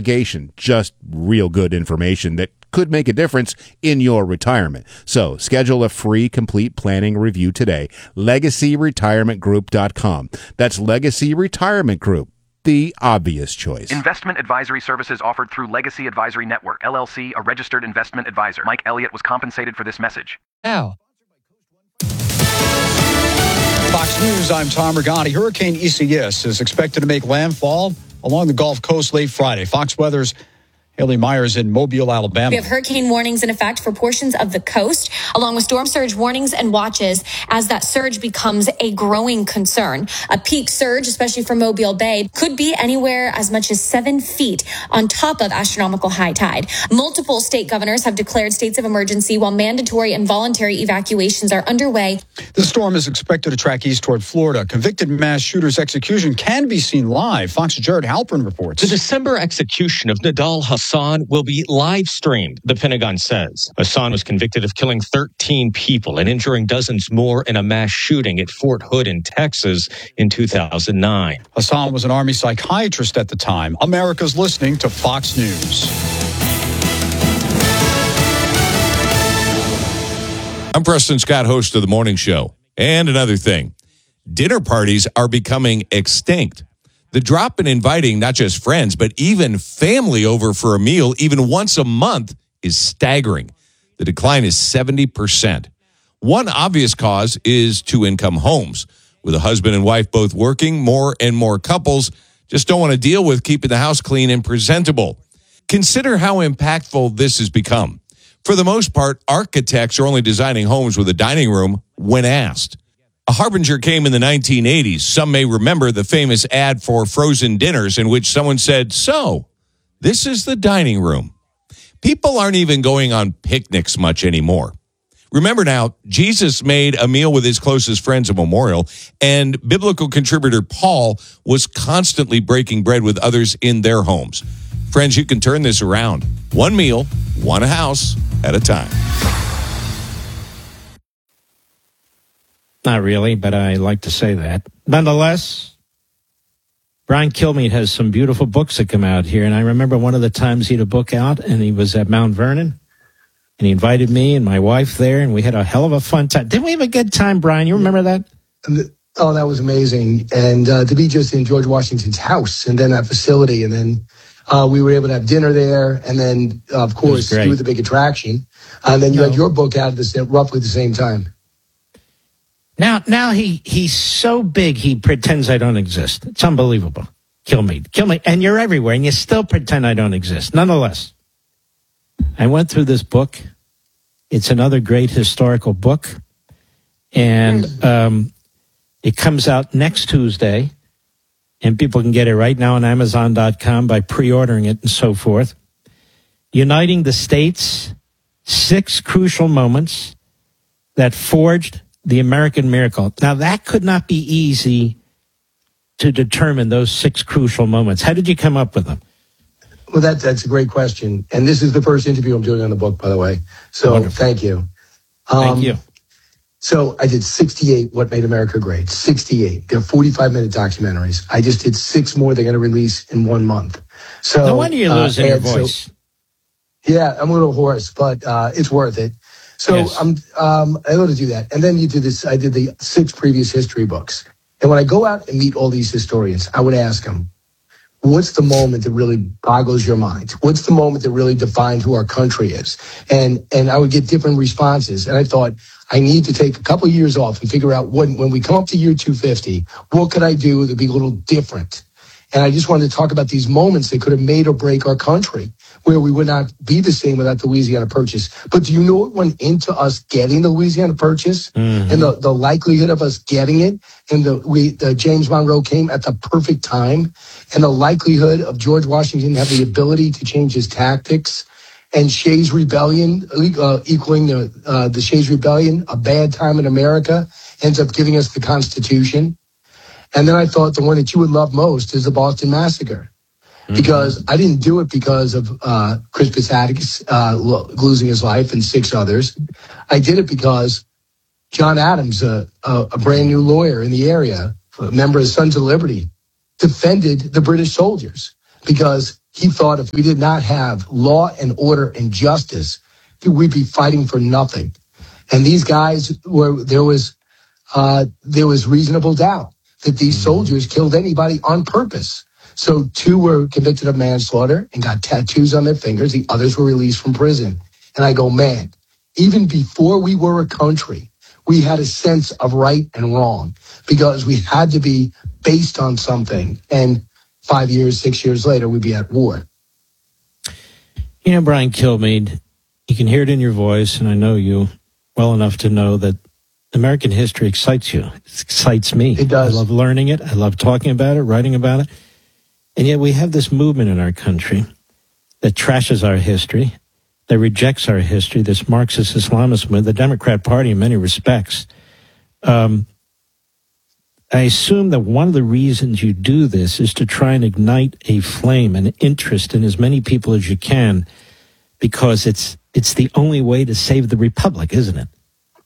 obligation, just real good information that could make a difference in your retirement. So schedule a free complete planning review today. LegacyRetirementGroup.com. That's Legacy Retirement Group, the obvious choice. Investment advisory services offered through Legacy Advisory Network, LLC, a registered investment advisor. Mike Elliott was compensated for this message. Now, Fox News, I'm Tom Regani. Hurricane Isaias is expected to make landfall along the Gulf Coast late Friday. Fox Weather's Haley Myers in Mobile, Alabama. We have hurricane warnings in effect for portions of the coast, along with storm surge warnings and watches as that surge becomes a growing concern. A peak surge, especially for Mobile Bay, could be anywhere as much as 7 feet on top of astronomical high tide. Multiple state governors have declared states of emergency while mandatory and voluntary evacuations are underway. The storm is expected to track east toward Florida. Convicted mass shooter's execution can be seen live. Fox's Jared Halpern reports. The December execution of Nidal Hasan will be live streamed, the Pentagon says. Hasan was convicted of killing 13 people and injuring dozens more in a mass shooting at Fort Hood in Texas in 2009. Hasan was an Army psychiatrist at the time. America's listening to Fox News. I'm Preston Scott, host of The Morning Show. And another thing, dinner parties are becoming extinct. The drop in inviting not just friends, but even family over for a meal, even once a month, is staggering. The decline is 70%. One obvious cause is two-income homes. With a husband and wife both working, more and more couples just don't want to deal with keeping the house clean and presentable. Consider how impactful this has become. For the most part, architects are only designing homes with a dining room when asked. A harbinger came in the 1980s. Some may remember the famous ad for frozen dinners in which someone said, "So, this is the dining room." People aren't even going on picnics much anymore. Remember now, Jesus made a meal with his closest friends a memorial, and biblical contributor Paul was constantly breaking bread with others in their homes. Friends, you can turn this around. One meal, one house at a time. Not really, but I like to say that. Nonetheless, Brian Kilmeade has some beautiful books that come out here. And I remember one of the times he had a book out, and he was at Mount Vernon. And he invited me and my wife there, and we had a hell of a fun time. Didn't we have a good time, Brian? You remember that? Oh, that was amazing. And to be just in George Washington's house and then that facility. And then we were able to have dinner there. And then, of course, do the big attraction. And then you had your book out at roughly the same time. Now he's so big he pretends I don't exist. It's unbelievable. Kilmeade. And you're everywhere, and you still pretend I don't exist. Nonetheless, I went through this book. It's another great historical book. And it comes out next Tuesday, and people can get it right now on Amazon.com by pre-ordering it and so forth. Uniting the States, 6 crucial moments that forged the American miracle. Now, that could not be easy to determine, those 6 crucial moments. How did you come up with them? Well, that's a great question. And this is the first interview I'm doing on the book, by the way. So wonderful. Thank you. Thank you. So I did 68, What Made America Great. 68. They're 45-minute documentaries. I just did 6 more they're going to release in 1 month. So no wonder you're losing your voice. Yeah, I'm a little hoarse, but it's worth it. So yes. I'm able to do that. And then you do this. I did the 6 previous history books. And when I go out and meet all these historians, I would ask them, what's the moment that really boggles your mind? What's the moment that really defined who our country is? And I would get different responses. And I thought, I need to take a couple of years off and figure out when we come up to year 250, what could I do that would be a little different? And I just wanted to talk about these moments that could have made or break our country, where we would not be the same without the Louisiana Purchase. But do you know what went into us getting the Louisiana Purchase? Mm-hmm. And the likelihood of us getting it? And the James Monroe came at the perfect time. And the likelihood of George Washington having the ability to change his tactics. And Shays' Rebellion, equaling the Shays' Rebellion, a bad time in America, ends up giving us the Constitution. And then I thought the one that you would love most is the Boston Massacre. Mm-hmm. Because I didn't do it because of Crispus Attucks losing his life and 6 others. I did it because John Adams, a brand new lawyer in the area, a member of Sons of Liberty, defended the British soldiers. Because He thought if we did not have law and order and justice, we'd be fighting for nothing. And these guys there was reasonable doubt that these soldiers killed anybody on purpose. So 2 were convicted of manslaughter and got tattoos on their fingers. The others were released from prison. And I go, man, even before we were a country, we had a sense of right and wrong because we had to be based on something. And 5 years, 6 years later, we'd be at war. You know, Brian Kilmeade, you can hear it in your voice, and I know you well enough to know that American history excites you. It excites me. It does. I love learning it. I love talking about it, writing about it. And yet we have this movement in our country that trashes our history, that rejects our history, this Marxist Islamist movement, the Democrat Party in many respects. I assume that one of the reasons you do this is to try and ignite a flame, an interest in as many people as you can, because it's the only way to save the republic, isn't it?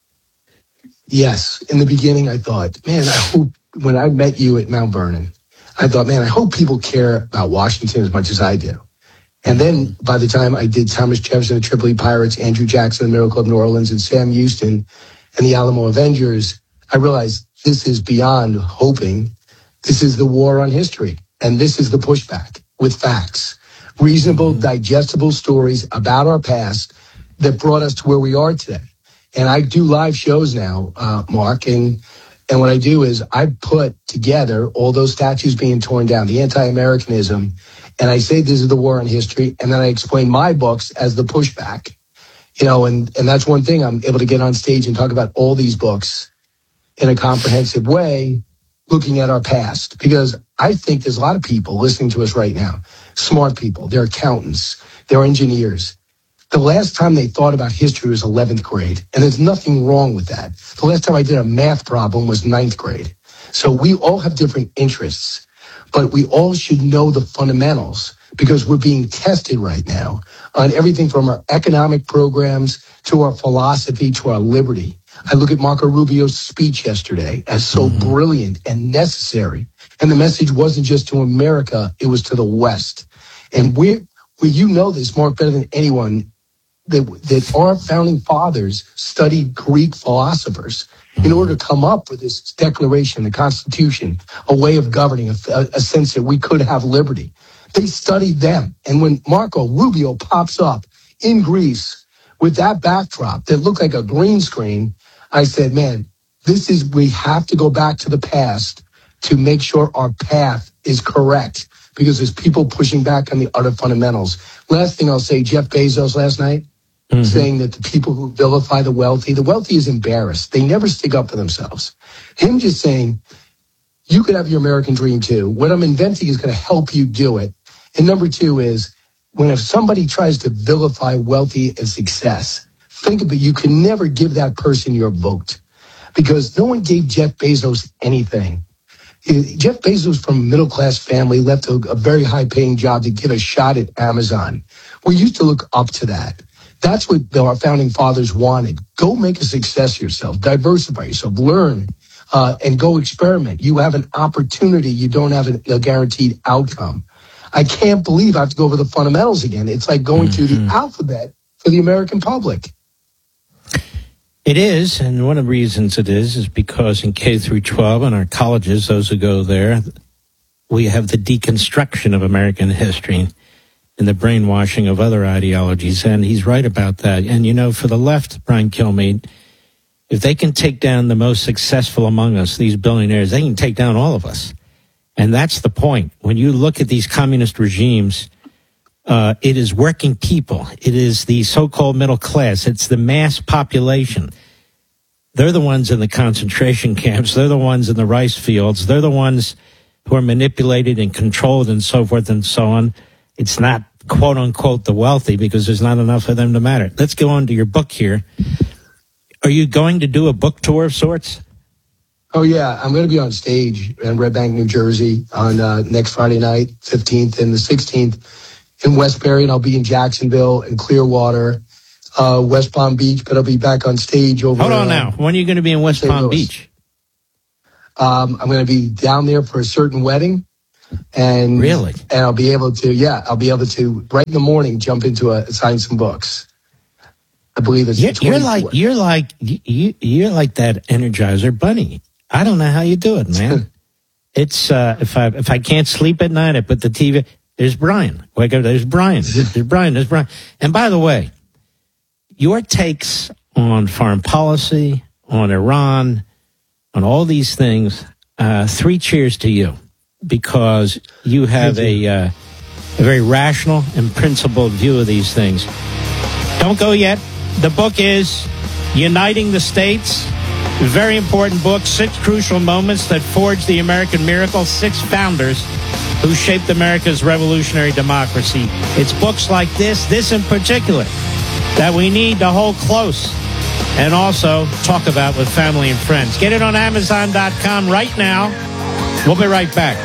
Yes. In the beginning, I thought, man, I hope when I met you at Mount Vernon, I thought, man, I hope people care about Washington as much as I do. And then by the time I did Thomas Jefferson and the Tripoli Pirates, Andrew Jackson, the Miracle of New Orleans, and Sam Houston and the Alamo Avengers, I realized this is beyond hoping. This is the war on history. And this is the pushback with facts. Reasonable, digestible stories about our past that brought us to where we are today. And I do live shows now, Mark, and what I do is I put together all those statues being torn down, the anti-Americanism, and I say this is the war on history, and then I explain my books as the pushback. You know, and that's one thing, I'm able to get on stage and talk about all these books in a comprehensive way, looking at our past. Because I think there's a lot of people listening to us right now, smart people, they're accountants, they're engineers. The last time they thought about history was 11th grade, and there's nothing wrong with that. The last time I did a math problem was 9th grade. So we all have different interests, but we all should know the fundamentals because we're being tested right now on everything from our economic programs to our philosophy to our liberty. I look at Marco Rubio's speech yesterday as so brilliant and necessary. And the message wasn't just to America, it was to the West. And you know this, Mark, better than anyone, that our founding fathers studied Greek philosophers in order to come up with this declaration, the Constitution, a way of governing, a sense that we could have liberty. They studied them. And when Marco Rubio pops up in Greece with that backdrop that looked like a green screen, I said, man, we have to go back to the past to make sure our path is correct because there's people pushing back on the other fundamentals. Last thing I'll say, Jeff Bezos last night, saying that the people who vilify the wealthy is embarrassed. They never stick up for themselves. Him just saying, you could have your American dream too. What I'm inventing is going to help you do it. And number 2 is, if somebody tries to vilify wealthy and success, think of it, you can never give that person your vote because no one gave Jeff Bezos anything. Jeff Bezos from a middle-class family left a very high-paying job to get a shot at Amazon. We used to look up to that. That's what our founding fathers wanted. Go make a success of yourself, diversify yourself, learn, and go experiment. You have an opportunity. You don't have a guaranteed outcome. I can't believe I have to go over the fundamentals again. It's like going through the alphabet for the American public. It is, and one of the reasons it is because in K through 12 in our colleges, those who go there, we have the deconstruction of American history and the brainwashing of other ideologies, and he's right about that. And, you know, for the left, Brian Kilmeade, if they can take down the most successful among us, these billionaires, they can take down all of us. And that's the point. When you look at these communist regimes, it is working people. It is the so-called middle class. It's the mass population. They're the ones in the concentration camps. They're the ones in the rice fields. They're the ones who are manipulated and controlled and so forth and so on. It's not, quote unquote, the wealthy because there's not enough of them to matter. Let's go on to your book here. Are you going to do a book tour of sorts? Oh, yeah. I'm going to be on stage in Red Bank, New Jersey on next Friday night, 15th and the 16th in Westbury, and I'll be in Jacksonville and Clearwater, West Palm Beach, but I'll be back on stage over... Hold on now. When are you going to be in West Palm Beach? I'm going to be down there for a certain wedding. And really, and I'll be able to right in the morning jump into sign some books. I believe it's you're like that Energizer bunny. I don't know how you do it, man. It's if I can't sleep at night, I put the TV. There's Brian. Wake up. There's Brian. There's Brian. There's Brian. And by the way, your takes on foreign policy, on Iran, on all these things. 3 cheers to you, because you have a very rational and principled view of these things. Don't go yet. The book is Uniting the States. A very important book. 6 crucial moments that forged the American miracle. 6 founders who shaped America's revolutionary democracy. It's books like this in particular, that we need to hold close and also talk about with family and friends. Get it on Amazon.com right now. We'll be right back.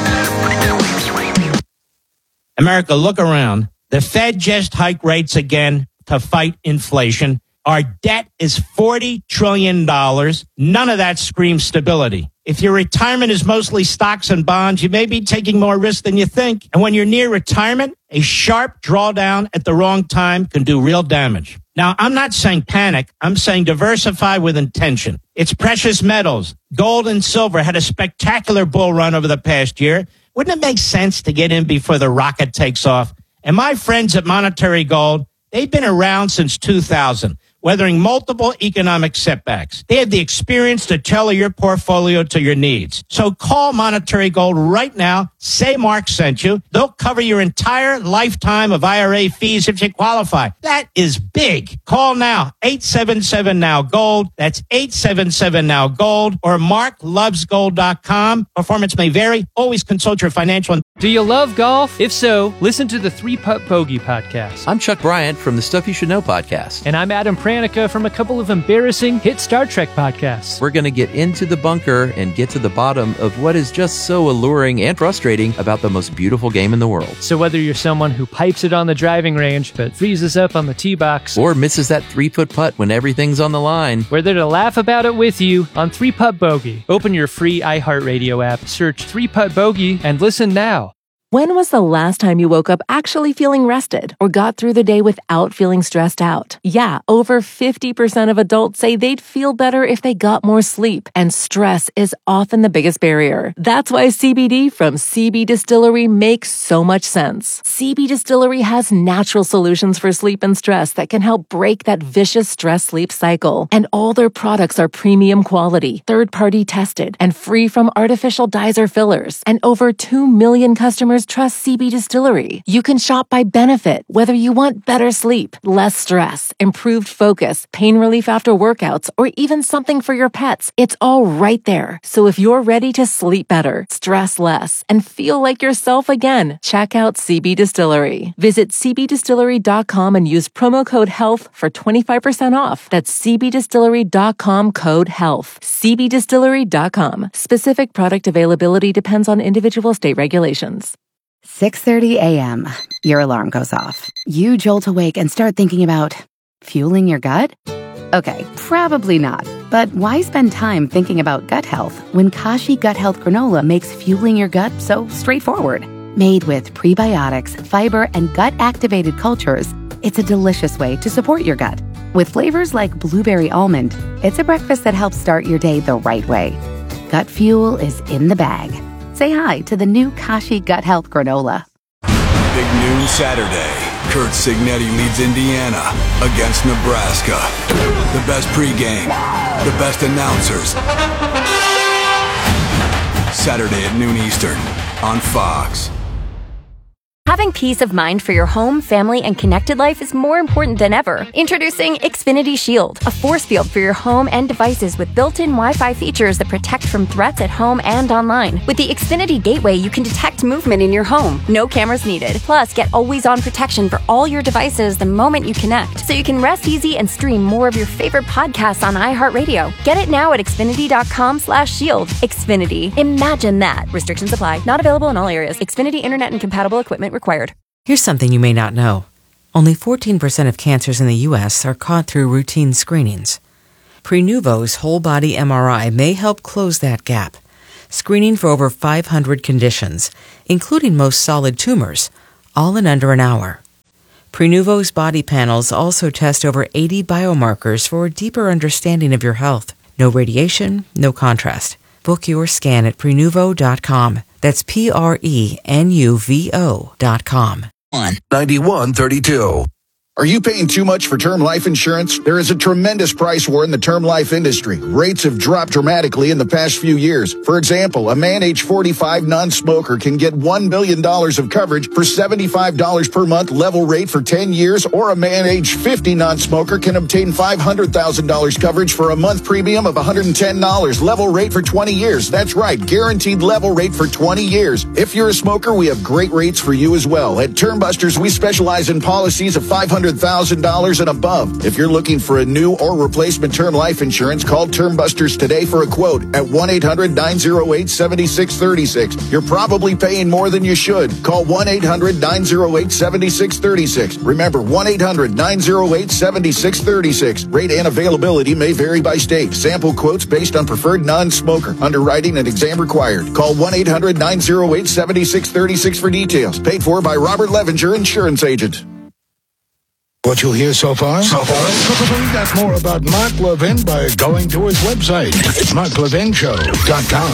America, look around. The Fed just hiked rates again to fight inflation. Our debt is $40 trillion. None of that screams stability. If your retirement is mostly stocks and bonds, you may be taking more risk than you think. And when you're near retirement, a sharp drawdown at the wrong time can do real damage. Now, I'm not saying panic. I'm saying diversify with intention. It's precious metals. Gold and silver had a spectacular bull run over the past year. Wouldn't it make sense to get in before the rocket takes off? And my friends at Monetary Gold, they've been around since 2000. Weathering multiple economic setbacks. They have the experience to tailor your portfolio to your needs. So call Monetary Gold right now. Say Mark sent you. They'll cover your entire lifetime of IRA fees if you qualify. That is big. Call now. 877-NOW-GOLD. That's 877-NOW-GOLD or marklovesgold.com. Performance may vary. Always consult your financial. Do you love golf? If so, listen to the 3-Putt Bogey podcast. I'm Chuck Bryant from the Stuff You Should Know podcast. And I'm Adam Pranica from a couple of embarrassing hit Star Trek podcasts. We're going to get into the bunker and get to the bottom of what is just so alluring and frustrating about the most beautiful game in the world. So whether you're someone who pipes it on the driving range but freezes up on the tee box, or misses that 3-foot putt when everything's on the line, we're there to laugh about it with you on 3-Putt Bogey. Open your free iHeartRadio app, search 3-Putt Bogey, and listen now. When was the last time you woke up actually feeling rested or got through the day without feeling stressed out? Yeah, over 50% of adults say they'd feel better if they got more sleep, and stress is often the biggest barrier. That's why CBD from CB Distillery makes so much sense. CB Distillery has natural solutions for sleep and stress that can help break that vicious stress-sleep cycle. And all their products are premium quality, third-party tested, and free from artificial dyes or fillers. And over 2 million customers trust CB Distillery. You can shop by benefit, whether you want better sleep, less stress, improved focus, pain relief after workouts, or even something for your pets. It's all right there. So if you're ready to sleep better, stress less, and feel like yourself again, check out CB Distillery. Visit cbdistillery.com and use promo code HEALTH for 25% off. That's cbdistillery.com, code HEALTH. cbdistillery.com. Specific product availability depends on individual state regulations. 6:30 a.m. Your alarm goes off. You jolt awake and start thinking about fueling your gut? Okay, probably not. But why spend time thinking about gut health when Kashi Gut Health Granola makes fueling your gut so straightforward? Made with prebiotics, fiber, and gut-activated cultures, it's a delicious way to support your gut. With flavors like blueberry almond, it's a breakfast that helps start your day the right way. Gut fuel is in the bag. Say hi to the new Kashi Gut Health Granola. Big noon Saturday. Kurt Signetti leads Indiana against Nebraska. The best pregame, the best announcers. Saturday at noon Eastern on Fox. Having peace of mind for your home, family, and connected life is more important than ever. Introducing Xfinity Shield, a force field for your home and devices with built-in Wi-Fi features that protect from threats at home and online. With the Xfinity Gateway, you can detect movement in your home. No cameras needed. Plus, get always-on protection for all your devices the moment you connect, so you can rest easy and stream more of your favorite podcasts on iHeartRadio. Get it now at Xfinity.com/shield. Xfinity. Imagine that. Restrictions apply. Not available in all areas. Xfinity Internet and compatible equipment required. Here's something you may not know. Only 14% of cancers in the U.S. are caught through routine screenings. Prenuvo's whole-body MRI may help close that gap. screening for over 500 conditions, including most solid tumors, all in under an hour. Prenuvo's body panels also test over 80 biomarkers for a deeper understanding of your health. No radiation, no contrast. Book your scan at Prenuvo.com. That's Prenuvo.com. 9132. Are you paying too much for term life insurance? There is a tremendous price war in the term life industry. Rates have dropped dramatically in the past few years. For example, a man age 45 non-smoker can get $1 million of coverage for $75 per month level rate for 10 years, or a man age 50 non-smoker can obtain $500,000 coverage for a month premium of $110 level rate for 20 years. That's right, guaranteed level rate for 20 years. If you're a smoker, we have great rates for you as well. At Termbusters, we specialize in policies of $500,000 and above. If you're looking for a new or replacement term life insurance, call Termbusters today for a quote at 1-800-908-7636. You're probably paying more than you should. Call 1-800-908-7636. Remember, 1-800-908-7636. Rate and availability may vary by state. Sample quotes based on preferred non-smoker. Underwriting and exam required. Call 1-800-908-7636 for details. Paid for by Robert Levinger, Insurance Agent. What you hear so far? Find out more about Mark Levin by going to his website, marklevinshow.com.